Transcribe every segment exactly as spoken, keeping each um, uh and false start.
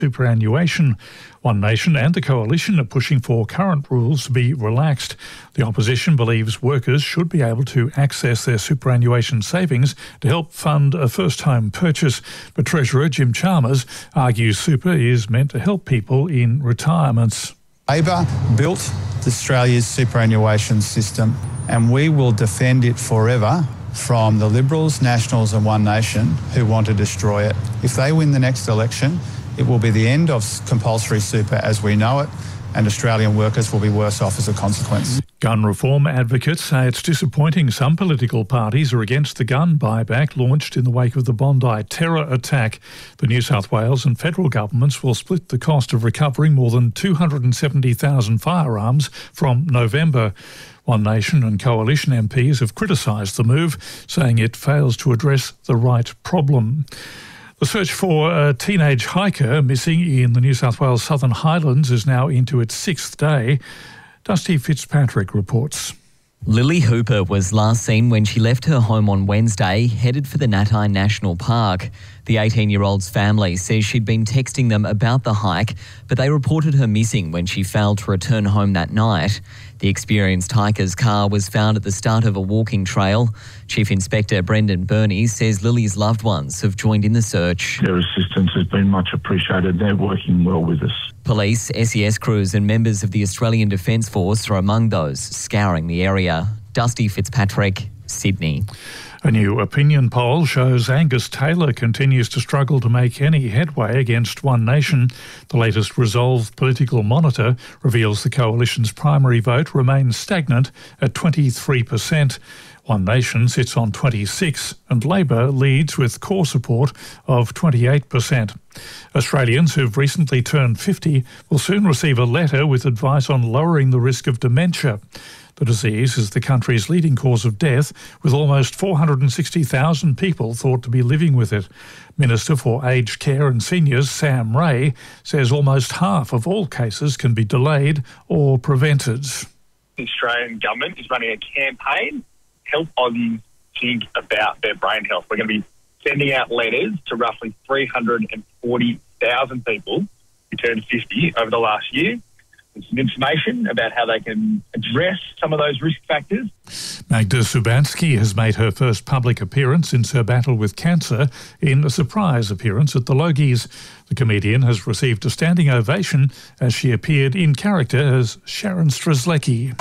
superannuation. One Nation and the Coalition are pushing for current rules to be relaxed. The opposition believes workers should be able to access their superannuation savings to help fund a first home purchase. But Treasurer Jim Chalmers argues super is meant to help people in retirements. Labor built Australia's superannuation system and we will defend it forever from the Liberals, Nationals and One Nation who want to destroy it. If they win the next election, it will be the end of compulsory super as we know it, and Australian workers will be worse off as a consequence. Gun reform advocates say it's disappointing some political parties are against the gun buyback launched in the wake of the Bondi terror attack. The New South Wales and federal governments will split the cost of recovering more than two hundred seventy thousand firearms from November. One Nation and Coalition M Ps have criticised the move, saying it fails to address the right problem. The search for a teenage hiker missing in the New South Wales Southern Highlands is now into its sixth day. Dusty Fitzpatrick reports. Lily Hooper was last seen when she left her home on Wednesday, headed for the Natai National Park. The eighteen-year-old's family says she'd been texting them about the hike, but they reported her missing when she failed to return home that night. The experienced hiker's car was found at the start of a walking trail. Chief Inspector Brendan Burney says Lily's loved ones have joined in the search. Their assistance has been much appreciated. They're working well with us. Police, S E S crews and members of the Australian Defence Force are among those scouring the area. Dusty Fitzpatrick, Sydney. A new opinion poll shows Angus Taylor continues to struggle to make any headway against One Nation. The latest Resolve Political Monitor reveals the coalition's primary vote remains stagnant at twenty-three percent. One Nation sits on twenty-six and Labor leads with core support of twenty-eight percent. Australians who've recently turned fifty will soon receive a letter with advice on lowering the risk of dementia. The disease is the country's leading cause of death, with almost four hundred sixty thousand people thought to be living with it. Minister for Aged Care and Seniors Sam Ray says almost half of all cases can be delayed or prevented. The Australian government is running a campaign to help Aussies think about their brain health. We're going to be sending out letters to roughly three hundred forty thousand people who turned fifty over the last year. With some information about how they can address some of those risk factors. Magda Szubanski has made her first public appearance since her battle with cancer in a surprise appearance at the Logies. The comedian has received a standing ovation as she appeared in character as Sharon Strzelecki.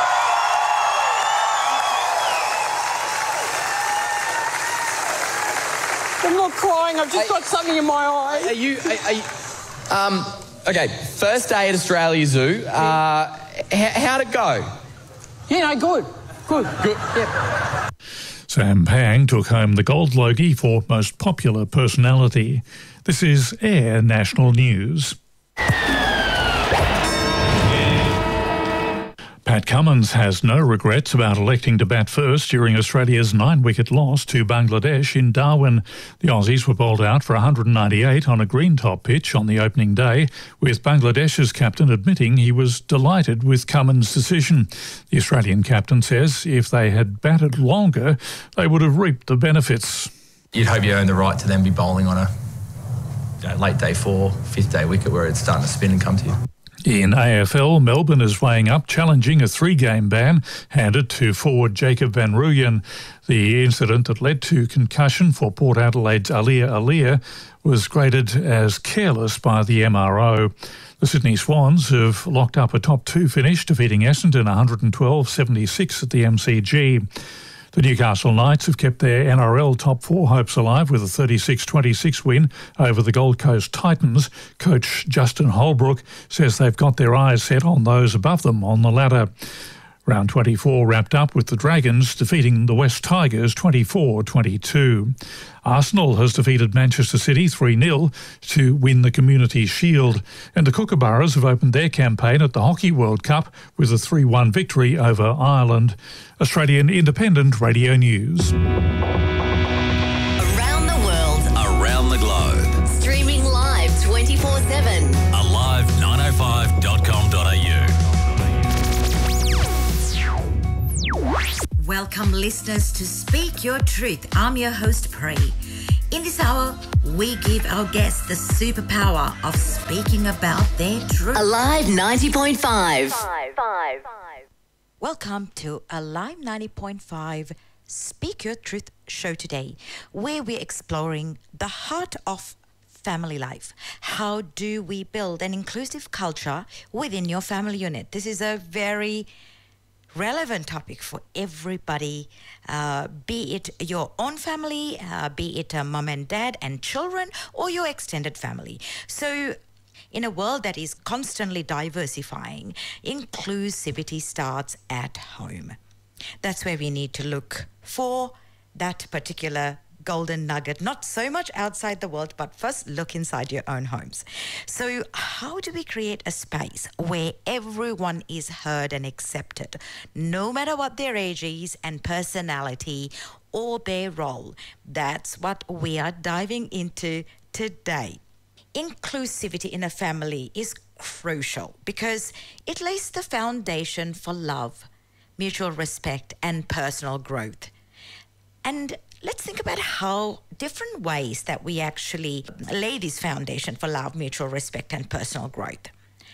I'm not crying, I've just got something in my eye. Are you... Are, are you um... Okay, first day at Australia Zoo. Uh, h- how'd it go? Yeah, no, good. Good. Good. Yep. Sam Pang took home the Gold Logie for Most Popular Personality. This is Air National News. Pat Cummins has no regrets about electing to bat first during Australia's nine-wicket loss to Bangladesh in Darwin. The Aussies were bowled out for one hundred ninety-eight on a green-top pitch on the opening day, with Bangladesh's captain admitting he was delighted with Cummins' decision. The Australian captain says if they had batted longer, they would have reaped the benefits. You'd hope you earn the right to then be bowling on a you know, late day four, fifth day wicket where it's starting to spin and come to you. In A F L, Melbourne is weighing up challenging a three-game ban handed to forward Jacob van Rooyen. The incident that led to concussion for Port Adelaide's Alia Alia was graded as careless by the M R O. The Sydney Swans have locked up a top two finish, defeating Essendon one hundred twelve seventy-six at the M C G. The Newcastle Knights have kept their N R L top four hopes alive with a thirty-six twenty-six win over the Gold Coast Titans. Coach Justin Holbrook says they've got their eyes set on those above them on the ladder. Round twenty-four wrapped up with the Dragons defeating the West Tigers twenty-four twenty-two. Arsenal has defeated Manchester City three nil to win the Community Shield. And the Kookaburras have opened their campaign at the Hockey World Cup with a three one victory over Ireland. Australian Independent Radio News. Around the world, around the globe. Streaming live twenty-four seven. Alive nine oh five dot com dot a u. Welcome listeners to Speak Your Truth. I'm your host, Pri. In this hour, we give our guests the superpower of speaking about their truth. Alive ninety point five. Welcome to Alive ninety point five Speak Your Truth show today, where we're exploring the heart of family life. How do we build an inclusive culture within your family unit? This is a very relevant topic for everybody, uh, be it your own family, uh, be it a mom and dad and children, or your extended family. So in a world that is constantly diversifying, inclusivity starts at home. That's where we need to look for that particular golden nugget, not so much outside the world, but first look inside your own homes. So how do we create a space where everyone is heard and accepted, no matter what their age is and personality or their role? That's what we are diving into today. Inclusivity in a family is crucial because it lays the foundation for love, mutual respect, and personal growth. And let's think about how different ways that we actually lay this foundation for love, mutual respect, and personal growth.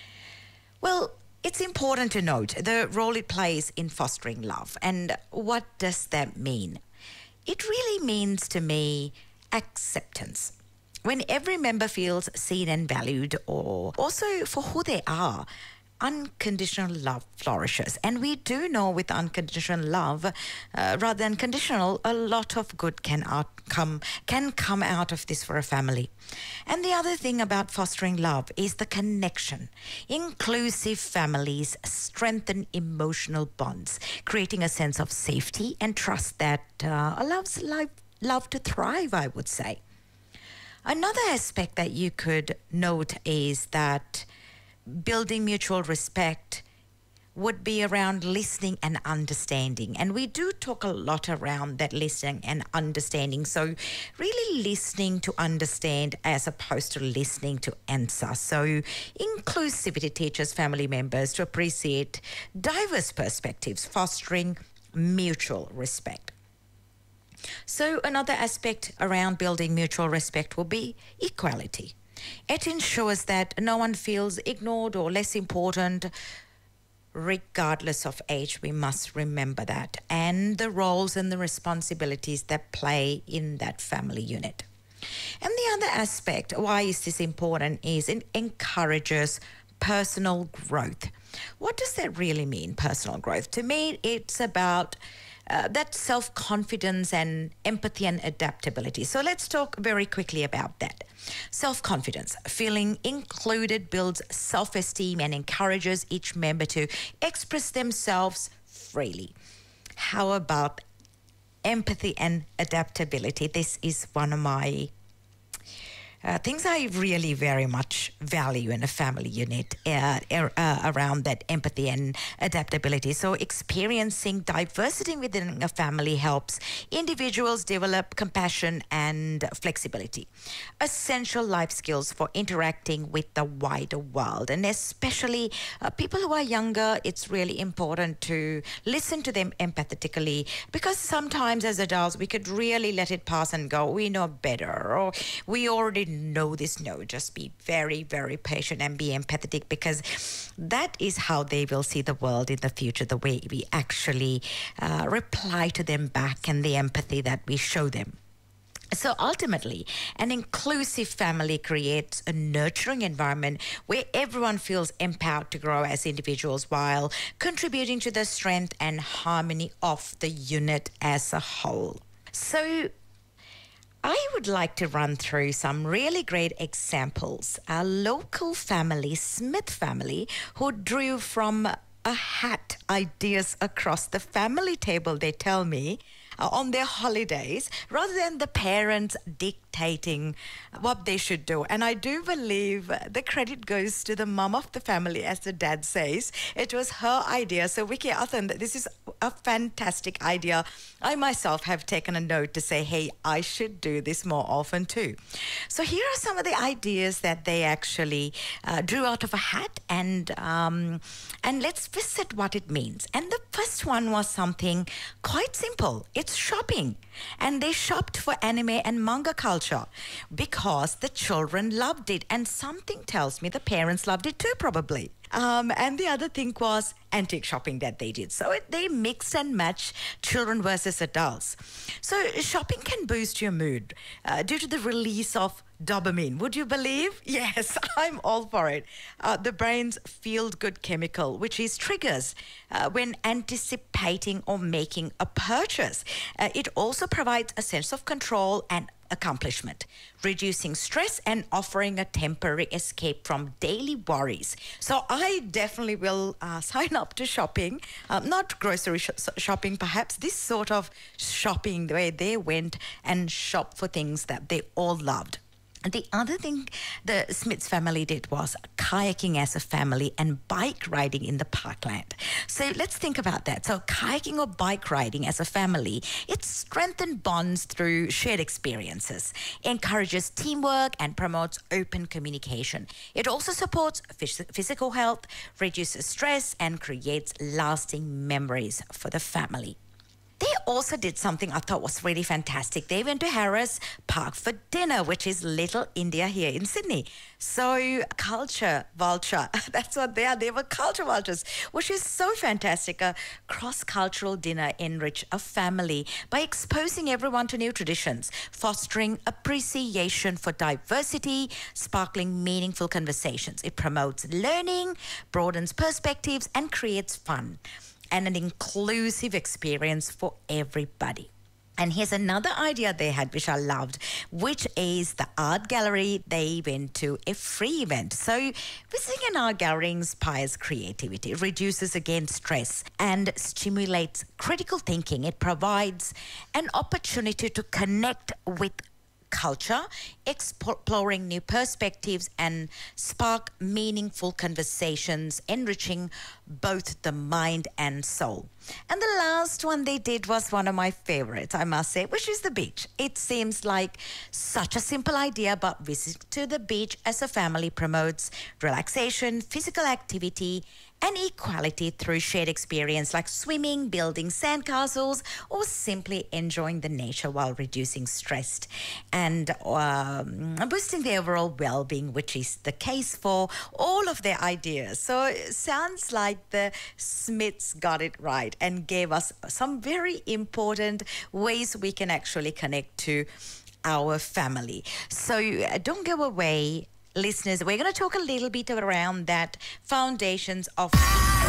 Well, it's important to note the role it plays in fostering love. And what does that mean? It really means to me acceptance. When every member feels seen and valued, or also for who they are, unconditional love flourishes. And we do know with unconditional love, uh, rather than conditional, a lot of good can outcome, can come out of this for a family. And the other thing about fostering love is the connection. Inclusive families strengthen emotional bonds, creating a sense of safety and trust that uh, allows life, love to thrive, I would say. Another aspect that you could note is that building mutual respect would be around listening and understanding. And we do talk a lot around that listening and understanding. So really listening to understand as opposed to listening to answer. So inclusivity teaches family members to appreciate diverse perspectives, fostering mutual respect. So another aspect around building mutual respect will be equality. It ensures that no one feels ignored or less important, regardless of age. We must remember that, and the roles and the responsibilities that play in that family unit. And the other aspect, why is this important, is it encourages personal growth. What does that really mean, personal growth? To me, it's about Uh, that self-confidence and empathy and adaptability. So let's talk very quickly about that. Self-confidence, feeling included, builds self-esteem and encourages each member to express themselves freely. How about empathy and adaptability? This is one of my Uh, things I really very much value in a family unit uh, er, uh, around that empathy and adaptability. So experiencing diversity within a family helps individuals develop compassion and flexibility, essential life skills for interacting with the wider world. And especially uh, people who are younger, it's really important to listen to them empathetically, because sometimes as adults we could really let it pass and go, we know better, or we already know this. No, just be very, very patient and be empathetic, because that is how they will see the world in the future, the way we actually uh, reply to them back and the empathy that we show them. So ultimately, an inclusive family creates a nurturing environment where everyone feels empowered to grow as individuals while contributing to the strength and harmony of the unit as a whole. So I would like to run through some really great examples. A local family, Smith family, who drew from a hat ideas across the family table, they tell me, uh, on their holidays, rather than the parents dictating what they should do. And I do believe the credit goes to the mum of the family, as the dad says. It was her idea. So Vicky Athan, this is a fantastic idea. I myself have taken a note to say, hey, I should do this more often too. So here are some of the ideas that they actually uh, drew out of a hat, and um, and let's visit what it means. And the first one was something quite simple. It's shopping. And they shopped for anime and manga culture because the children loved it. And something tells me the parents loved it too, probably. Um, and the other thing was antique shopping that they did. So it, they mix and match children versus adults. So shopping can boost your mood uh, due to the release of dopamine. Would you believe? Yes, I'm all for it. Uh, the brain's feel-good chemical, which is triggers uh, when anticipating or making a purchase. Uh, it also provides a sense of control and accomplishment, reducing stress and offering a temporary escape from daily worries. So I definitely will uh, sign up to shopping, um, not grocery sh- shopping perhaps, this sort of shopping where they went and shopped for things that they all loved. The other thing the Smiths family did was kayaking as a family and bike riding in the parkland. So let's think about that. So kayaking or bike riding as a family, it strengthens bonds through shared experiences, encourages teamwork and promotes open communication. It also supports phys- physical health, reduces stress and creates lasting memories for the family. They also did something I thought was really fantastic. They went to Harris Park for dinner, which is Little India here in Sydney. So culture vulture, that's what they are. They were culture vultures, which is so fantastic. A cross-cultural dinner enrich a family by exposing everyone to new traditions, fostering appreciation for diversity, sparkling meaningful conversations. It promotes learning, broadens perspectives, and creates fun and an inclusive experience for everybody. And here's another idea they had, which I loved, which is the art gallery. They went to a free event. So visiting an art gallery inspires creativity, reduces, again, stress, and stimulates critical thinking. It provides an opportunity to connect with culture, exploring new perspectives and spark meaningful conversations, enriching both the mind and soul. And the last one they did was one of my favorites, I must say, which is the beach. It seems like such a simple idea, but visit to the beach as a family promotes relaxation, physical activity, and equality through shared experience like swimming, building sandcastles, or simply enjoying the nature while reducing stress and um, boosting the overall well-being, which is the case for all of their ideas. So it sounds like the Smiths got it right and gave us some very important ways we can actually connect to our family. So uh, don't go away, listeners. We're going to talk a little bit around that foundations of